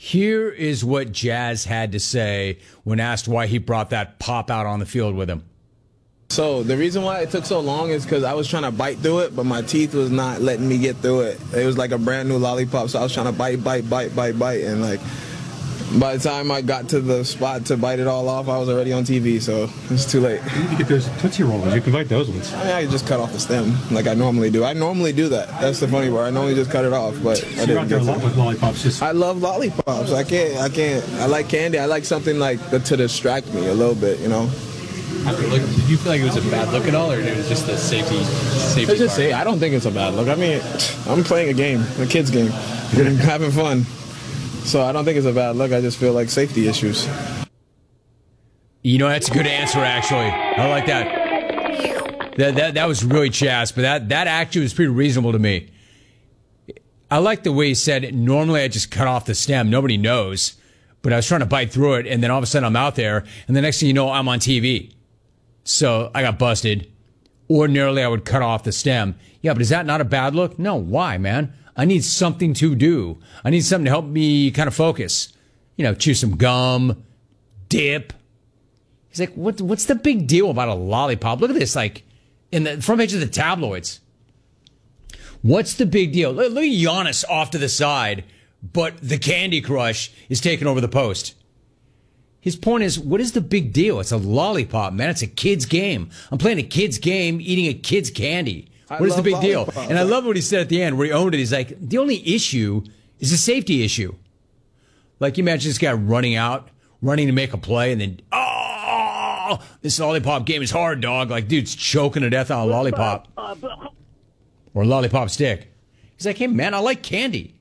Here is what Jazz had to say when asked why he brought that pop out on the field with him. So the reason why it took so long is because I was trying to bite through it, but my teeth was not letting me get through it. It was like a brand new lollipop, so I was trying to bite, and like by the time I got to the spot to bite it all off, I was already on TV, so it's too late. You can get those Tootsie Rolls. You can bite those ones. I mean, I just cut off the stem like I normally do. I normally do that. That's the funny part. I normally just cut it off, but so I didn't. You're out there a lot with lollipops. I love lollipops. I can't. I like candy. I like something like to distract me a little bit, you know. After looking, did you feel like it was a bad look at all, or it was just the safety? Let's just say I don't think it's a bad look. I mean, I'm playing a game, a kid's game, having fun. So I don't think it's a bad look. I just feel like safety issues. You know, that's a good answer, actually. I like that. That was really Chaz, but that actually was pretty reasonable to me. I like the way he said, normally I just cut off the stem. Nobody knows. But I was trying to bite through it, and then all of a sudden I'm out there, and the next thing you know, I'm on TV. So I got busted. Ordinarily, I would cut off the stem. Yeah, but is that not a bad look? No, why, man? I need something to do. I need something to help me kind of focus. You know, chew some gum, dip. He's like, what's the big deal about a lollipop? Look at this, like, in the front page of the tabloids. What's the big deal? Look at Giannis off to the side, but the Candy Crush is taking over the post. His point is, what is the big deal? It's a lollipop, man. It's a kid's game. I'm playing a kid's game, eating a kid's candy. What is the big deal? And I love what he said at the end, where he owned it. He's like, the only issue is a safety issue. Like, you imagine this guy running to make a play, and then, this lollipop game is hard, dog. Like, dude's choking to death on a lollipop. Or a lollipop stick. He's like, hey, man, I like candy.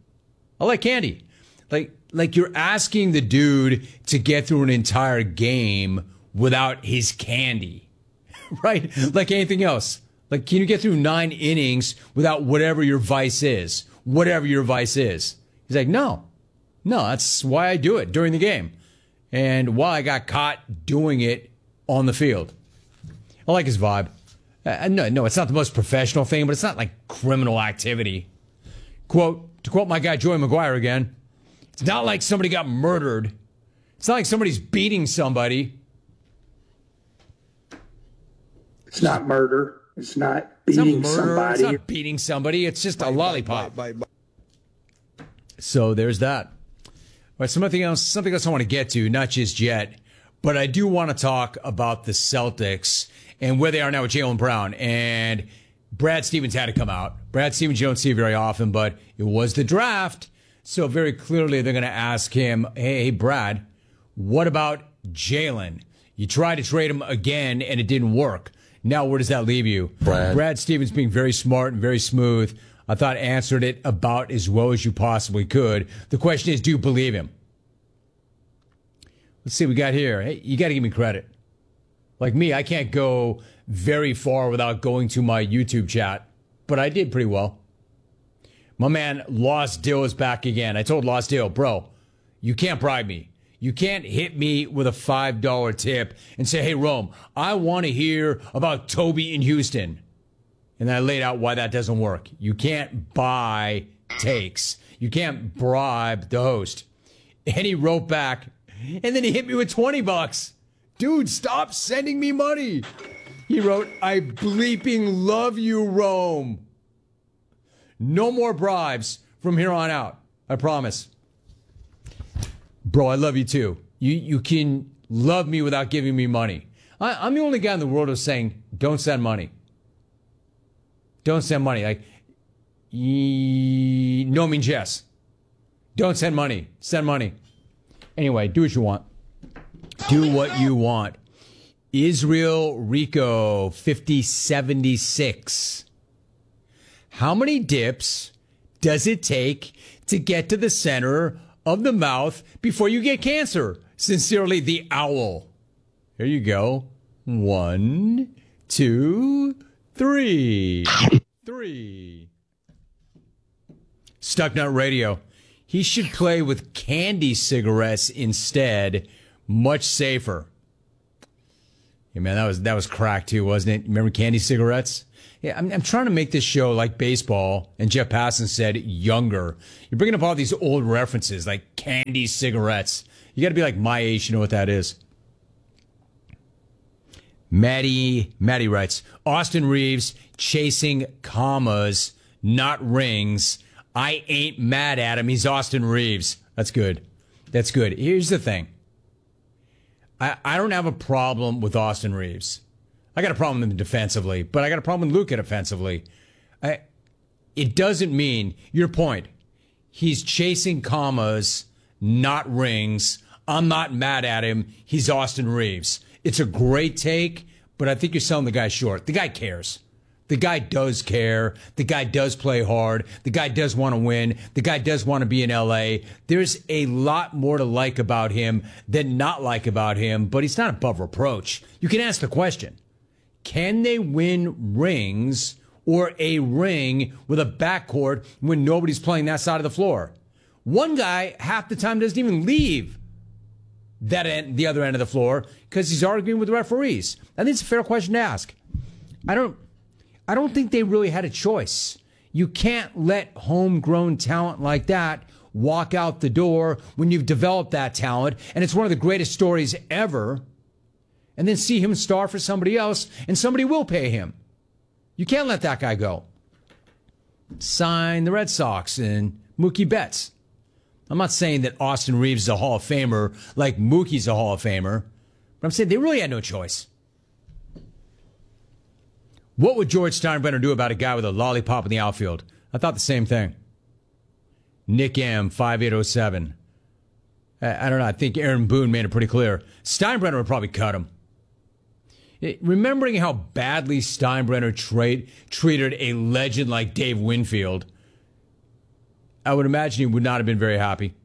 Like you're asking the dude to get through an entire game without his candy, right? Like anything else. Like, can you get through 9 innings without whatever your vice is? He's like, no, that's why I do it during the game. And why I got caught doing it on the field. I like his vibe. No, it's not the most professional thing, but it's not like criminal activity. To quote my guy Joey McGuire again, it's not like somebody got murdered. It's not like somebody's beating somebody. It's not murder. It's not beating somebody. It's not beating somebody. It's just a lollipop. So there's that. All right, something else I want to get to, not just yet, but I do want to talk about the Celtics and where they are now with Jaylen Brown. And Brad Stevens had to come out. Brad Stevens you don't see very often, but it was the draft. So very clearly they're going to ask him, hey, Brad, what about Jaylen? You tried to trade him again, and it didn't work. Now where does that leave you? Brad Stevens being very smart and very smooth, I thought answered it about as well as you possibly could. The question is, do you believe him? Let's see what we got here. Hey, you got to give me credit. Like me, I can't go very far without going to my YouTube chat, but I did pretty well. My man, Lost Dill, is back again. I told Lost Dill, bro, you can't bribe me. You can't hit me with a $5 tip and say, hey, Rome, I want to hear about Toby in Houston. And then I laid out why that doesn't work. You can't buy takes. You can't bribe the host. And he wrote back, and then he hit me with $20. Dude, stop sending me money. He wrote, I bleeping love you, Rome. No more bribes from here on out. I promise. Bro, I love you too. You can love me without giving me money. I'm the only guy in the world who's saying, don't send money. Don't send money. Like, no means yes. Don't send money. Send money. Anyway, do what you want. Do what you want. Israel Rico 5076. How many dips does it take to get to the center of the mouth before you get cancer? Sincerely, the owl. Here you go. 1, 2, 3. 3. Stucknut Radio. He should play with candy cigarettes instead. Much safer. Hey man, that was crack too, wasn't it? Remember candy cigarettes? Yeah, I'm trying to make this show like baseball, and Jeff Passan said younger. You're bringing up all these old references like candy cigarettes. You got to be like my age to know what that is. Maddie writes, Austin Reeves chasing commas, not rings. I ain't mad at him. He's Austin Reeves. That's good. That's good. Here's the thing. I don't have a problem with Austin Reeves. I got a problem with him defensively, but I got a problem with Luka defensively. It doesn't mean, your point, he's chasing commas, not rings. I'm not mad at him. He's Austin Reeves. It's a great take, but I think you're selling the guy short. The guy cares. The guy does care. The guy does play hard. The guy does want to win. The guy does want to be in LA. There's a lot more to like about him than not like about him, but he's not above reproach. You can ask the question. Can they win rings or a ring with a backcourt when nobody's playing that side of the floor? One guy half the time doesn't even leave the other end of the floor because he's arguing with the referees. I think it's a fair question to ask. I don't think they really had a choice. You can't let homegrown talent like that walk out the door when you've developed that talent, and it's one of the greatest stories ever, and then see him star for somebody else, and somebody will pay him. You can't let that guy go. Sign the Red Sox and Mookie Betts. I'm not saying that Austin Reeves is a Hall of Famer like Mookie's a Hall of Famer, but I'm saying they really had no choice. What would George Steinbrenner do about a guy with a lollipop in the outfield? I thought the same thing. Nick M, 5807. I don't know. I think Aaron Boone made it pretty clear. Steinbrenner would probably cut him. Remembering how badly Steinbrenner treated a legend like Dave Winfield, I would imagine he would not have been very happy.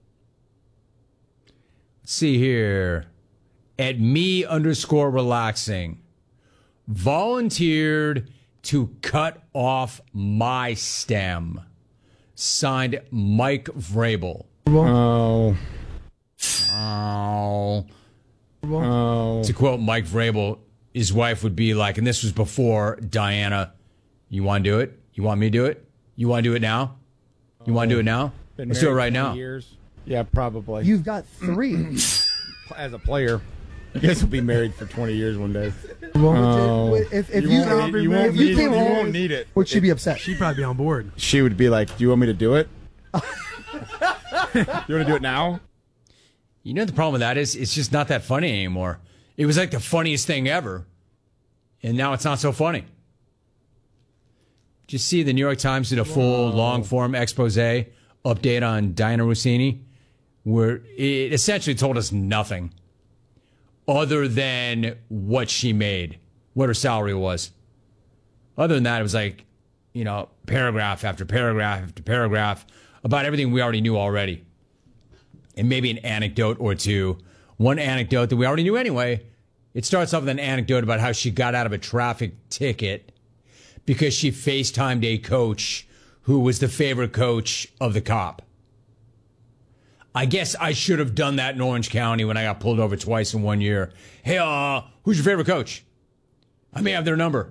Let's see here. At me_relaxing. Volunteered to cut off my stem. Signed Mike Vrabel. Oh. To quote Mike Vrabel, his wife would be like, and this was before Diana, you want to do it? You want me to do it? You want to do it now? You want to do it now? Let's do it right now. Years. Yeah, probably. You've got 3. As a player, I guess we'll be married for 20 years one day. If you came home, won't need it. Would she be upset? She'd probably be on board. She would be like, "Do you want me to do it? You want to do it now?" You know the problem with that is it's just not that funny anymore. It was like the funniest thing ever, and now it's not so funny. Did you see the New York Times did a full long-form expose update on Diana Rossini, where it essentially told us nothing other than what she made, what her salary was. Other than that, it was like, paragraph after paragraph after paragraph about everything we already knew already. And maybe an anecdote or two. One anecdote that we already knew anyway. It starts off with an anecdote about how she got out of a traffic ticket because she FaceTimed a coach who was the favorite coach of the cop. I guess I should have done that in Orange County when I got pulled over twice in 1 year. Hey, who's your favorite coach? I may have their number.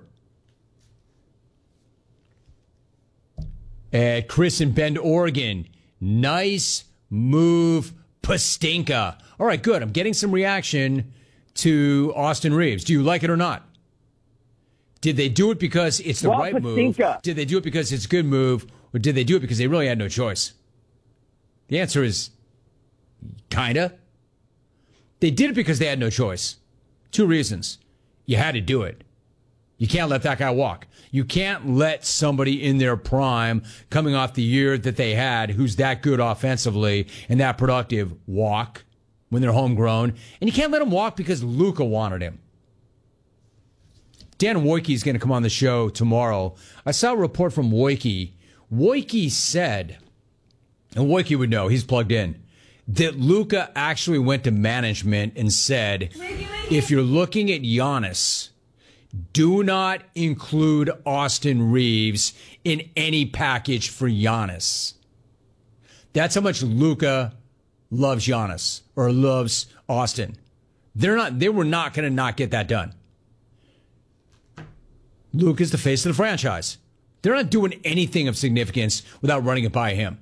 At Chris in Bend, Oregon. Nice move, Pastinka. All right, good. I'm getting some reaction to Austin Reeves. Do you like it or not? Did they do it because it's the right move? Did they do it because it's a good move? Or did they do it because they really had no choice? The answer is kinda. They did it because they had no choice. 2 reasons. You had to do it. You can't let that guy walk. You can't let somebody in their prime, coming off the year that they had, who's that good offensively and that productive, walk when they're homegrown. And you can't let him walk because Luka wanted him. Dan Wojcicki is going to come on the show tomorrow. I saw a report from Wojcicki. Wojcicki said, and Wojcicki would know, he's plugged in, that Luka actually went to management and said, if you're looking at Giannis, do not include Austin Reeves in any package for Giannis. That's how much Luka loves Giannis or loves Austin. They were not going to not get that done. Luke is the face of the franchise. They're not doing anything of significance without running it by him.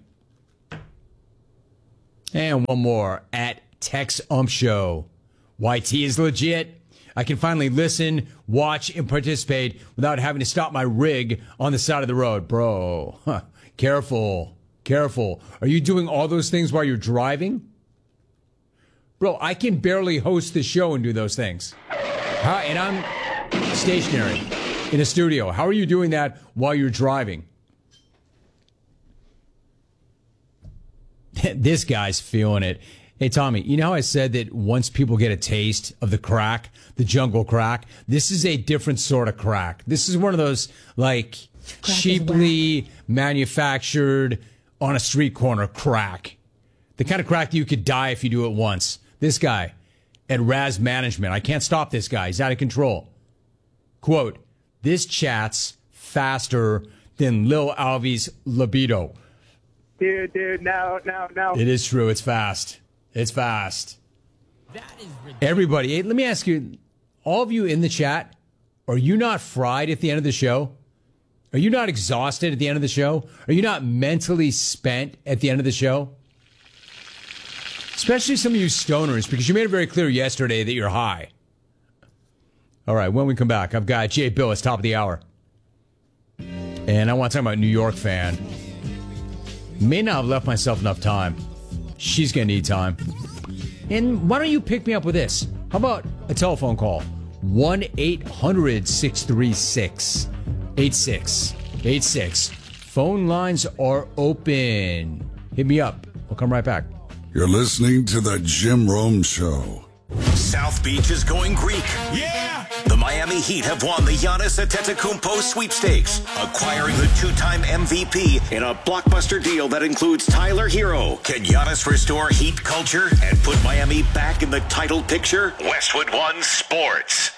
And one more at Tex Ump Show. YT is legit. I can finally listen, watch, and participate without having to stop my rig on the side of the road. Bro, careful. Are you doing all those things while you're driving? Bro, I can barely host the show and do those things. And I'm stationary in a studio. How are you doing that while you're driving? This guy's feeling it. Hey, Tommy, you know how I said that once people get a taste of the crack, the jungle crack, this is a different sort of crack. This is one of those, like, cheaply manufactured on a street corner crack. The kind of crack that you could die if you do it once. This guy at Raz Management, I can't stop this guy. He's out of control. Quote, this chat's faster than Lil Alvy's libido. Dude, no. It is true. It's fast. It's fast. That is ridiculous. Everybody, hey, let me ask you, all of you in the chat, are you not fried at the end of the show? Are you not exhausted at the end of the show? Are you not mentally spent at the end of the show? Especially some of you stoners, because you made it very clear yesterday that you're high. All right, when we come back, I've got Jay Bill. Top of the hour. And I want to talk about New York fan. May not have left myself enough time. She's going to need time. And why don't you pick me up with this? How about a telephone call? 1-800-636-8686. Phone lines are open. Hit me up. We'll come right back. You're listening to The Jim Rome Show. South Beach is going Greek. Yeah! The Miami Heat have won the Giannis Antetokounmpo sweepstakes, acquiring the two-time MVP in a blockbuster deal that includes Tyler Hero. Can Giannis restore Heat culture and put Miami back in the title picture? Westwood One Sports.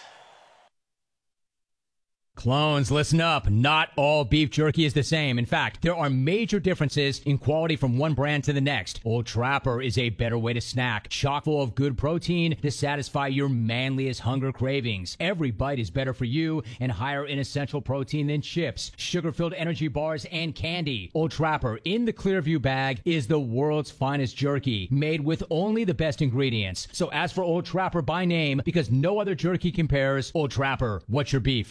Clones, listen up. Not all beef jerky is the same. In fact, there are major differences in quality from one brand to the next. Old Trapper is a better way to snack, chock full of good protein to satisfy your manliest hunger cravings. Every bite is better for you and higher in essential protein than chips, sugar-filled energy bars, and candy. Old Trapper in the Clearview bag is the world's finest jerky, made with only the best ingredients. So ask for Old Trapper by name because no other jerky compares. Old Trapper, what's your beef?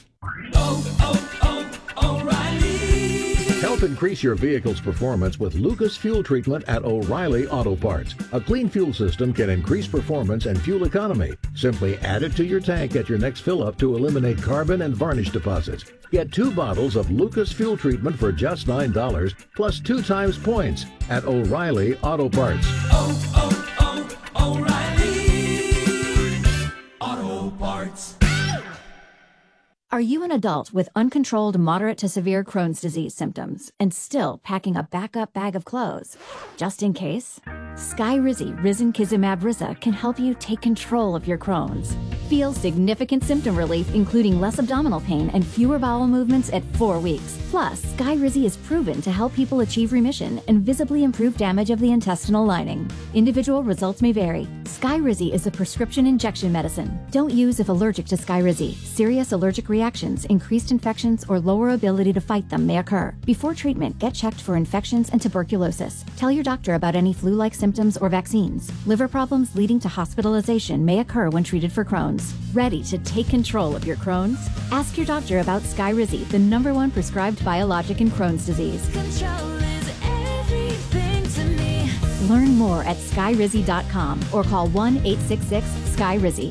O'Reilly. Help increase your vehicle's performance with Lucas Fuel Treatment at O'Reilly Auto Parts. A clean fuel system can increase performance and fuel economy. Simply add it to your tank at your next fill-up to eliminate carbon and varnish deposits. Get 2 bottles of Lucas Fuel Treatment for just $9 plus 2 times points at O'Reilly Auto Parts. O'Reilly Auto Parts. Are you an adult with uncontrolled moderate to severe Crohn's disease symptoms and still packing a backup bag of clothes? Just in case? Skyrizi Risankizumab Riza can help you take control of your Crohn's. Feel significant symptom relief, including less abdominal pain and fewer bowel movements at 4 weeks. Plus, Skyrizi is proven to help people achieve remission and visibly improve damage of the intestinal lining. Individual results may vary. Skyrizi is a prescription injection medicine. Don't use if allergic to Skyrizi. Serious allergic reactions, increased infections, or lower ability to fight them may occur. Before treatment, get checked for infections and tuberculosis. Tell your doctor about any flu-like symptoms or vaccines. Liver problems leading to hospitalization may occur when treated for Crohn's. Ready to take control of your Crohn's? Ask your doctor about Skyrizi, the #1 prescribed biologic in Crohn's disease. Control is everything to me. Learn more at skyrizi.com or call 1-866-SKYRIZI.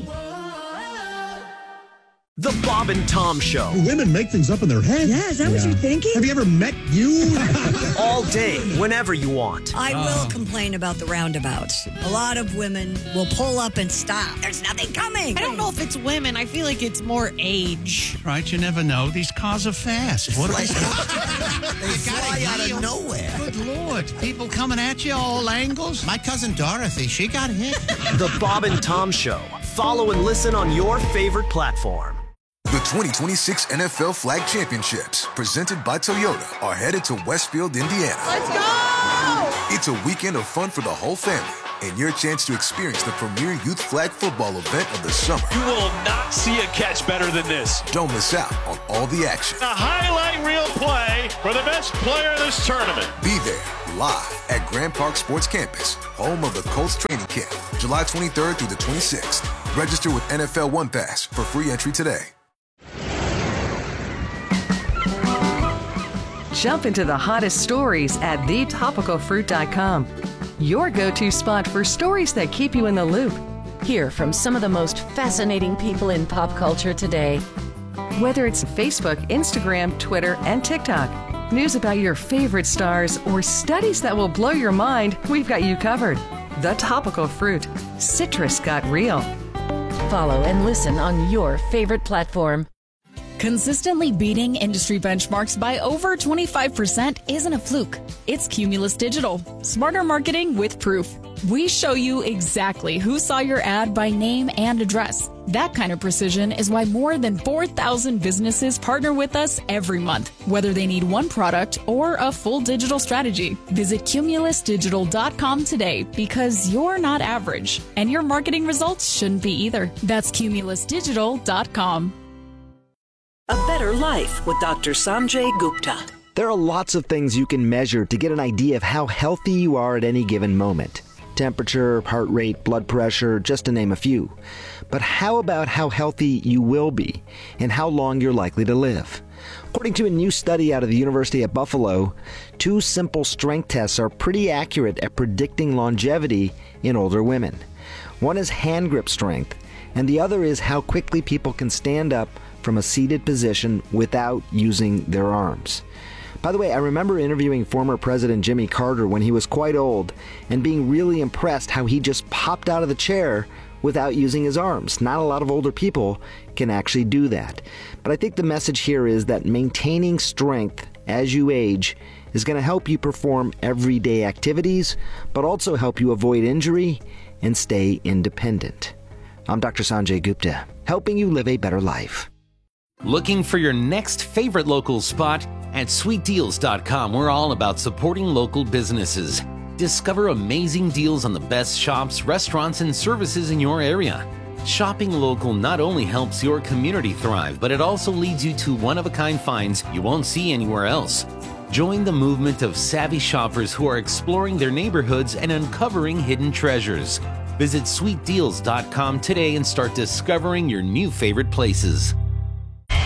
The Bob and Tom Show. Women make things up in their head. Yeah, is that what you're thinking? Have you ever met you? All day, whenever you want. I will complain about the roundabouts. A lot of women will pull up and stop. There's nothing coming. I don't know if it's women. I feel like it's more age. Right, you never know. These cars are fast. What are they? They fly out of nowhere. Good Lord. People coming at you all angles. My cousin Dorothy, she got hit. The Bob and Tom Show. Follow and listen on your favorite platform. The 2026 NFL Flag Championships, presented by Toyota, are headed to Westfield, Indiana. Let's go! It's a weekend of fun for the whole family. and your chance to experience the premier youth flag football event of the summer. You will not see a catch better than this. Don't miss out on all the action. A highlight reel play for the best player in this tournament. Be there live at Grand Park Sports Campus, home of the Colts training camp, July 23rd through the 26th. Register with NFL One Pass for free entry today. Jump into the hottest stories at thetopicalfruit.com. Your go-to spot for stories that keep you in the loop. Hear from some of the most fascinating people in pop culture today. Whether it's Facebook, Instagram, Twitter, and TikTok, news about your favorite stars, or studies that will blow your mind, we've got you covered. The Topical Fruit. Citrus got real. Follow and listen on your favorite platform. Consistently beating industry benchmarks by over 25% isn't a fluke. It's Cumulus Digital. Smarter marketing with proof. We show you exactly who saw your ad by name and address. That kind of precision is why more than 4,000 businesses partner with us every month, whether they need one product or a full digital strategy. Visit cumulusdigital.com today because you're not average, and your marketing results shouldn't be either. That's cumulusdigital.com. A Better Life with Dr. Sanjay Gupta. There are lots of things you can measure to get an idea of how healthy you are at any given moment. Temperature, heart rate, blood pressure, just to name a few. But how about how healthy you will be and how long you're likely to live? According to a new study out of the University of Buffalo, 2 simple strength tests are pretty accurate at predicting longevity in older women. One is hand grip strength, and the other is how quickly people can stand up from a seated position without using their arms. By the way, I remember interviewing former President Jimmy Carter when he was quite old and being really impressed how he just popped out of the chair without using his arms. Not a lot of older people can actually do that. But I think the message here is that maintaining strength as you age is going to help you perform everyday activities, but also help you avoid injury and stay independent. I'm Dr. Sanjay Gupta, helping you live a better life. Looking for your next favorite local spot? At sweetdeals.com, we're all about supporting local businesses. Discover amazing deals on the best shops, restaurants, and services in your area. Shopping local not only helps your community thrive, but it also leads you to one-of-a-kind finds you won't see anywhere else. Join the movement of savvy shoppers who are exploring their neighborhoods and uncovering hidden treasures. Visit sweetdeals.com today and start discovering your new favorite places.